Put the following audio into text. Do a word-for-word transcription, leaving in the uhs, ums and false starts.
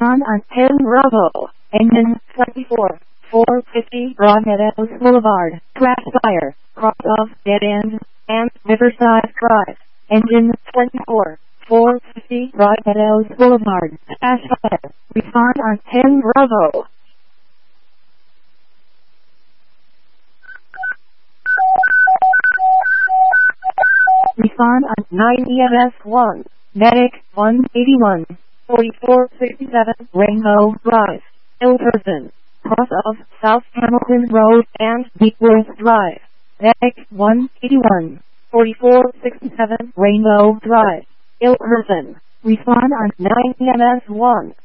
Respond on ten Bravo. Engine twenty-four. four fifty Broadmeadows Boulevard. Crash fire. Cross of dead end. And Riverside Drive. Engine twenty-four. four fifty Broadmeadows Boulevard. Crash fire. Respond on ten Bravo. Respond on nine E M S one. Medic one eighty-one. forty-four sixty-seven Rainbow Drive. Ilverson. Cross of South Hamilton Road and Deepworth Drive. Medic one eighty-one. forty-four sixty-seven Rainbow Drive. Ilverson. Respond on nine E M S one.